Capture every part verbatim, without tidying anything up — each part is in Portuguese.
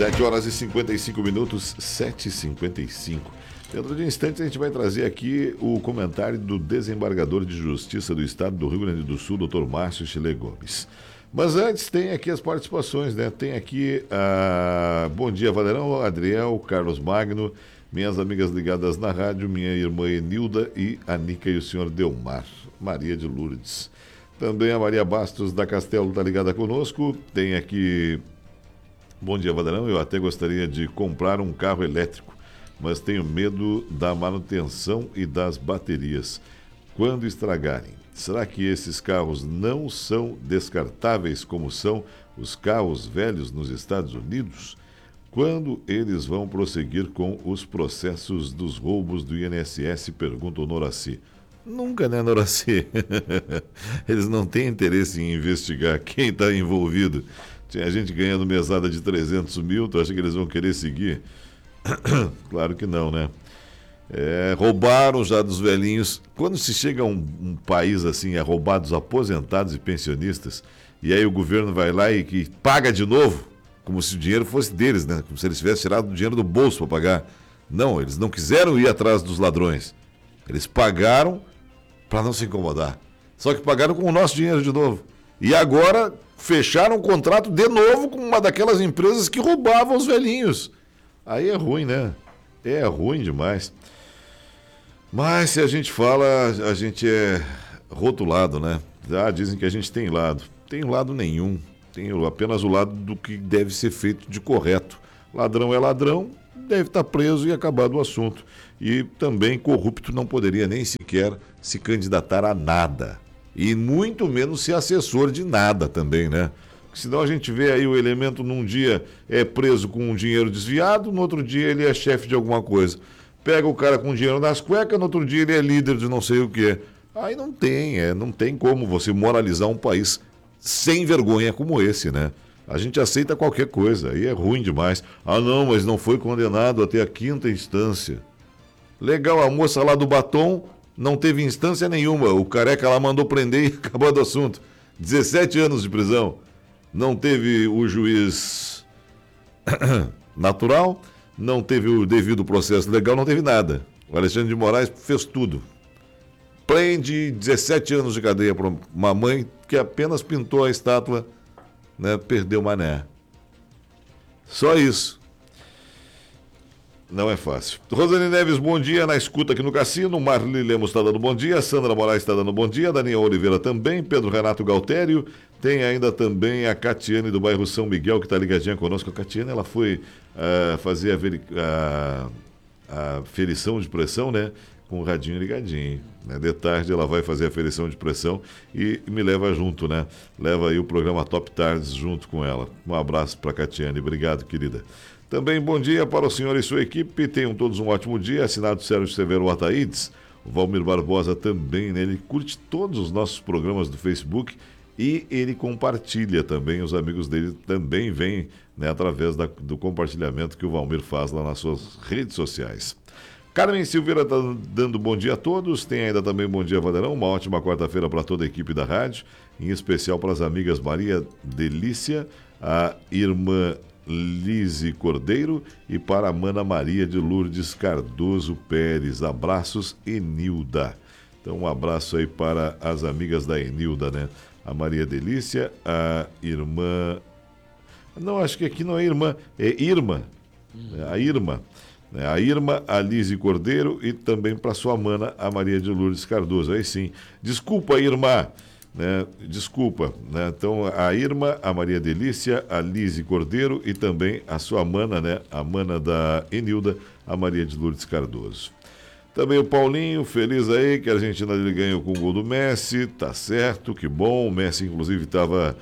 sete horas e cinquenta e cinco minutos, sete e cinquenta e cinco. Dentro de instantes a gente vai trazer aqui o comentário do desembargador de Justiça do Estado do Rio Grande do Sul, doutor Márcio Chile Gomes. Mas antes tem aqui as participações, né? Tem aqui a... Bom dia, Valerão, Adriel, Carlos Magno, minhas amigas ligadas na rádio, minha irmã Enilda e a Nica e o senhor Delmar, Maria de Lourdes. Também a Maria Bastos da Castelo está ligada conosco. Tem aqui... Bom dia, Valerão, eu até gostaria de comprar um carro elétrico, mas tenho medo da manutenção e das baterias. Quando estragarem, será que esses carros não são descartáveis como são os carros velhos nos Estados Unidos? Quando eles vão prosseguir com os processos dos roubos do I N S S? Pergunta o Noraci. Nunca, né, Noraci? Eles não têm interesse em investigar quem está envolvido. Tinha gente ganhando mesada de trezentos mil, tu acha que eles vão querer seguir? Claro que não, né? É, roubaram já dos velhinhos. Quando se chega a um, um país assim, é roubar dos aposentados e pensionistas, e aí o governo vai lá e que paga de novo, como se o dinheiro fosse deles, né? Como se eles tivessem tirado o dinheiro do bolso para pagar. Não, eles não quiseram ir atrás dos ladrões. Eles pagaram para não se incomodar. Só que pagaram com o nosso dinheiro de novo. E agora fecharam um contrato de novo com uma daquelas empresas que roubavam os velhinhos. Aí é ruim, né? É ruim demais. Mas se a gente fala, a gente é rotulado, né? Ah, dizem que a gente tem lado. Tem lado nenhum. Tem apenas o lado do que deve ser feito de correto. Ladrão é ladrão, deve estar preso e acabado o assunto. E também corrupto não poderia nem sequer se candidatar a nada. E muito menos ser assessor de nada também, né? Porque senão a gente vê aí o elemento num dia é preso com um dinheiro desviado, no outro dia ele é chefe de alguma coisa. Pega o cara com dinheiro nas cuecas, no outro dia ele é líder de não sei o quê. Aí não tem, é, não tem como você moralizar um país sem vergonha como esse, né? A gente aceita qualquer coisa, aí é ruim demais. Ah não, mas não foi condenado até a quinta instância. Legal, a moça lá do batom não teve instância nenhuma. O careca lá mandou prender e acabou do assunto. dezessete anos de prisão. Não teve o juiz natural, não teve o devido processo legal, não teve nada. O Alexandre de Moraes fez tudo. Prende dezessete anos de cadeia para uma mãe que apenas pintou a estátua, né, perdeu mané. Só isso. Não é fácil. Rosane Neves, bom dia, na escuta aqui no Cassino. Marli Lemos está dando bom dia. Sandra Moraes está dando bom dia. Daniel Oliveira também. Pedro Renato Galtério. Tem ainda também a Catiane do bairro São Miguel, que está ligadinha conosco. A Catiane, ela foi uh, fazer a, veri- a, a ferição de pressão, né? Com o radinho ligadinho. Né? De tarde ela vai fazer a ferição de pressão e me leva junto, né? Leva aí o programa Top Tardes junto com ela. Um abraço para a Catiane. Obrigado, querida. Também bom dia para o senhor e sua equipe. Tenham todos um ótimo dia. Assinado Sérgio Severo Ataídes. O Valmir Barbosa também, né? Ele curte todos os nossos programas do Facebook e ele compartilha também. Os amigos dele também vêm, né, através da, do compartilhamento que o Valmir faz lá nas suas redes sociais. Carmen Silveira está dando bom dia a todos. Tem ainda também bom dia, Valerão. Uma ótima quarta-feira para toda a equipe da rádio. Em especial para as amigas Maria Delícia, a irmã Lise Cordeiro e para a mana Maria de Lourdes Cardoso Pérez. Abraços, Enilda. Então um abraço aí para as amigas da Enilda, né? A Maria Delícia, a irmã... Não, acho que aqui não é irmã, é Irma. Hum. A Irma. A Irma, a Lise Cordeiro e também para sua mana, a Maria de Lourdes Cardoso. Aí sim. Desculpa, Irma. Né? Desculpa, né? Então a Irma, a Maria Delícia, a Lise Cordeiro e também a sua mana, né? A mana da Enilda, a Maria de Lourdes Cardoso. Também o Paulinho, feliz aí que a Argentina ele ganhou com o gol do Messi, tá certo, que bom. O Messi inclusive estava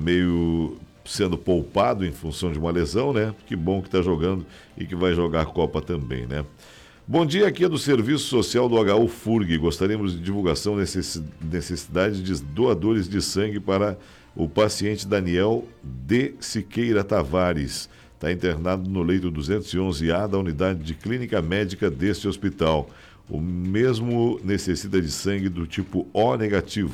meio sendo poupado em função de uma lesão, né? Que bom que está jogando e que vai jogar a Copa também, né? Bom dia, aqui é do Serviço Social do H U F U R G. Gostaríamos de divulgação necessidade de doadores de sangue para o paciente Daniel de Siqueira Tavares. Está internado no leito duzentos e onze A da unidade de clínica médica deste hospital. O mesmo necessita de sangue do tipo O negativo.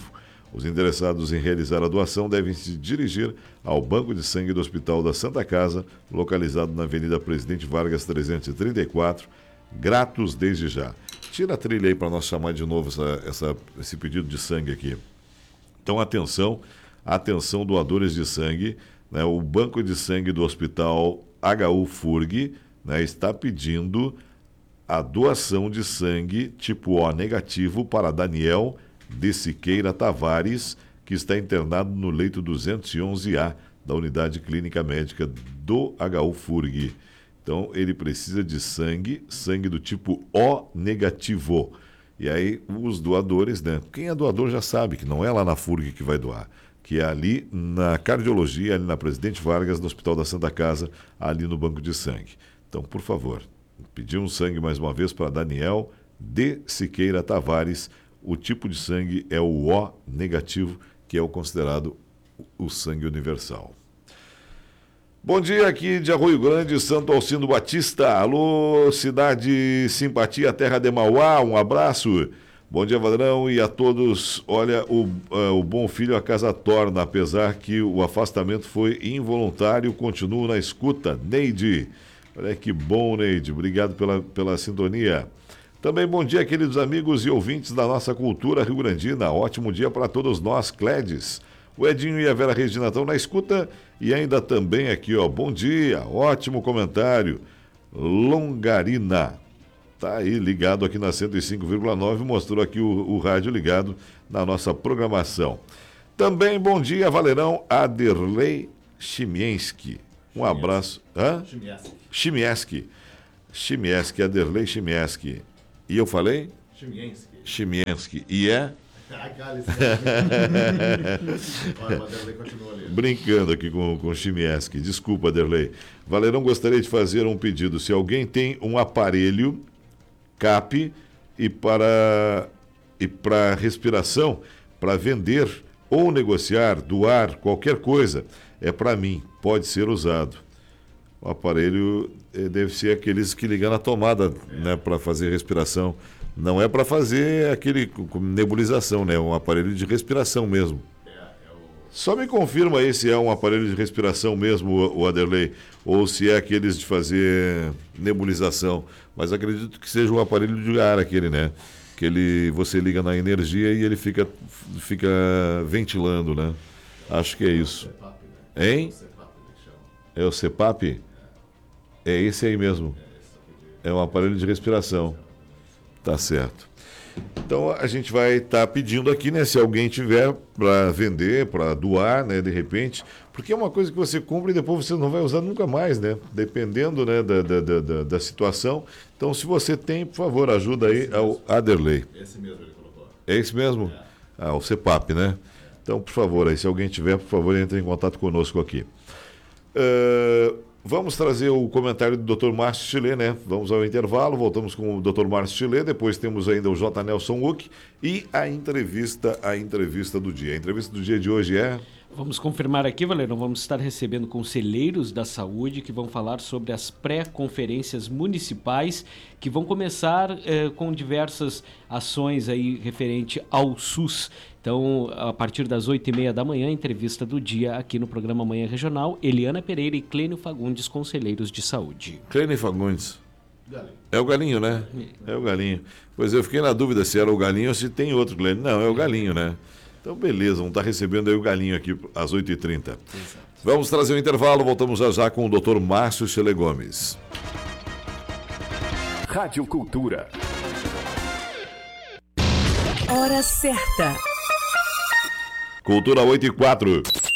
Os interessados em realizar a doação devem se dirigir ao Banco de Sangue do Hospital da Santa Casa, localizado na Avenida Presidente Vargas trezentos e trinta e quatro, gratos desde já. Tira a trilha aí para nós chamar de novo essa, essa, esse pedido de sangue aqui. Então, atenção, atenção doadores de sangue, né? O Banco de Sangue do Hospital H U F U R G, né, está pedindo a doação de sangue tipo O negativo para Daniel de Siqueira Tavares, que está internado no leito duzentos e onze A da Unidade Clínica Médica do H U F U R G. Então, ele precisa de sangue, sangue do tipo O negativo. E aí, os doadores, né? Quem é doador já sabe que não é lá na F U R G que vai doar, que é ali na cardiologia, ali na Presidente Vargas, no Hospital da Santa Casa, ali no banco de sangue. Então, por favor, pedir um sangue mais uma vez para Daniel de Siqueira Tavares. O tipo de sangue é o O negativo, que é o considerado o sangue universal. Bom dia, aqui de Arroio Grande, Santo Alcindo Batista. Alô, cidade simpatia, terra de Mauá, um abraço. Bom dia, Vadrão, e a todos. Olha, o, uh, o bom filho a casa torna, apesar que o afastamento foi involuntário, continuo na escuta. Neide, olha que bom, Neide, obrigado pela, pela sintonia. Também bom dia, queridos amigos e ouvintes da nossa cultura rio-grandina. Ótimo dia para todos nós, Cledes. O Edinho e a Vera Regina estão na escuta e ainda também aqui, ó, bom dia, ótimo comentário. Longarina, tá aí ligado aqui na cento e cinco vírgula nove, mostrou aqui o, o rádio ligado na nossa programação. Também bom dia, Valerão Aderley Chimienski. Um abraço. Hã? Chimieski. Chimieski. Chimieski, Aderley Chimieski. E eu falei? Chimienski. Chimienski. E é? Brincando aqui com, com o Chimieski. Desculpa, Aderley. Valerão, gostaria de fazer um pedido. Se alguém tem um aparelho C A P e para, e para respiração, para vender ou negociar, doar, qualquer coisa, é para mim, pode ser usado. O aparelho deve ser aqueles que ligam na tomada, é, né, para fazer respiração. Não é para fazer aquele com nebulização, né? É um aparelho de respiração mesmo. É, é o... Só me confirma aí se é um aparelho de respiração mesmo, o Aderley, ou se é aqueles de fazer nebulização. Mas acredito que seja um aparelho de ar aquele, né? Que ele, você liga na energia e ele fica, fica ventilando, né? Acho que é isso. Hein? É o C PAP? É esse aí mesmo. É um aparelho de respiração. Tá certo. Então a gente vai estar tá pedindo aqui, né? Se alguém tiver para vender, para doar, né? De repente, porque é uma coisa que você compra e depois você não vai usar nunca mais, né? Dependendo, né? Da, da, da, da situação. Então, se você tem, por favor, ajuda aí esse ao mesmo. Aderley. Esse mesmo ele colocou. É esse mesmo? É. Ah, o C PAP, né? Então, por favor, aí, se alguém tiver, por favor, entre em contato conosco aqui. Uh, vamos trazer o comentário do doutor Márcio Chilê, né? Vamos ao intervalo, voltamos com o doutor Márcio Chilê, depois temos ainda o J. Nelson Uck e a entrevista, a entrevista do dia. A entrevista do dia de hoje é... Vamos confirmar aqui, Valerão, vamos estar recebendo conselheiros da saúde que vão falar sobre as pré-conferências municipais que vão começar eh, com diversas ações aí referente ao SUS. Então, a partir das oito e meia da manhã, entrevista do dia aqui no programa Manhã Regional, Eliana Pereira e Clênio Fagundes, conselheiros de saúde. Clênio Fagundes. Galinho. É o Galinho, né? É o Galinho. Pois eu fiquei na dúvida se era o Galinho ou se tem outro Clênio. Não, é o Galinho, né? Então, beleza, vamos estar recebendo aí o Galinho aqui às oito e trinta. Exato. Vamos trazer um intervalo, voltamos já já com o doutor Márcio Chilê Gomes. Rádio Cultura. Hora certa. Cultura oito e quatro.